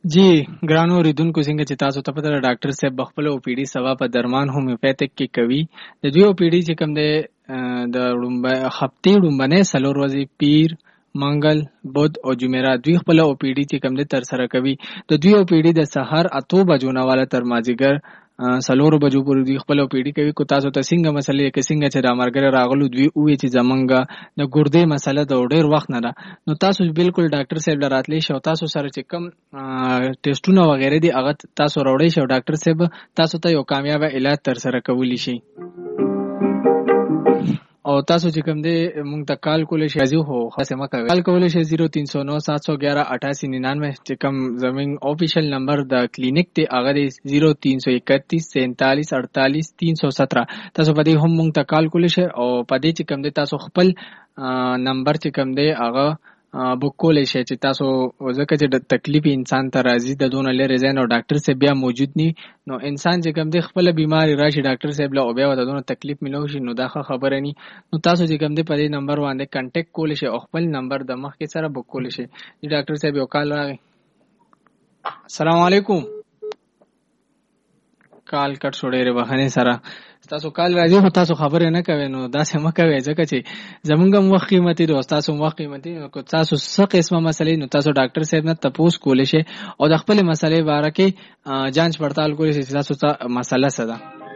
جی ګرانو اوریدونکو څنګه چې تاسو ته پته ده ډاکټر صاحب خپل او پی ډي سوا په درمان هومیوپیتک کې کوي. د دوی او پی ډي چې کوم دی د هفتې لومبنۍ 4 ورځې پیر منګل بود او جمعرات دوی خپل او پی ډي چې کوم دی تر سره کوي. د دوی او پی ډي د سحر 8 بجو نه والا تر مازیګر 4 بجو پورې دوی خپل او پی ډي کوي. کو تاسو ته څنګه مسلې کې څنګه چې د امرګر راغلو دوی اوې چې زمونږ د ګردې مسله د ډېر وخت نه ده، نو تاسو بالکل ډاکټر صاحب لراتلی شو، تاسو سره چې کوم ټیسټونه وغیرہ دي هغه تاسو راوړی شو، ډاکټر صاحب تاسو ته یو کامیاب علاج تر سره کولی شي. او تاسو چې کوم دی مونږ ته کال کولی شي هو خاصه مکه کال کولی شي 0309711799 چې کوم زمين افیشل نمبر د کلینیک ته هغه 0331474317 تاسو په دې هم مونږ ته کال کولی شي او په دې چې کوم دی تاسو خپل نمبر چې کوم دی هغه بوک کولی شي چې تاسو ځکه چې د تکلیف انسان ته راځي د دون لري زین او ډاکټر صاحب بیا موجود ني، نو انسان چې کوم دی خپل بیماری راشي ډاکټر صاحب له او بیا د دون تکلیف ملو شي، نو دا خبره ني. نو تاسو چې کوم دی په دې نمبر باندې کانټیکټ کولی شي او خپل نمبر د مخ کې سره بوک کولی شي. ډاکټر صاحب یو کال راغی. السلام علیکم. کال کټ شو ډېر بهانه سره تاسو کال راځي خو تاسو خبره نه کوي، نو دا څه مکوي ځکه چې زمونږ وخت قیمتي دی او تاسو وخت قیمتي، نو کو تاسو څه قسمه مسلې نو تاسو ډاکټر صاحب نه تپوس کولی شي او د خپل مسلې باره کې جانچ پړتال کولی شي چې تاسو ته مسله څه ده.